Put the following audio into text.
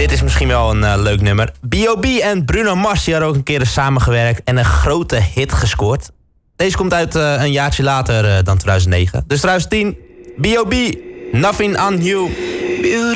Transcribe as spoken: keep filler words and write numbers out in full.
Dit is misschien wel een uh, leuk nummer. B O B en Bruno Mars die hadden ook een keer samengewerkt en een grote hit gescoord. Deze komt uit uh, een jaartje later uh, dan twintig negen. Dus twintig tien, B O B, Nothing on You.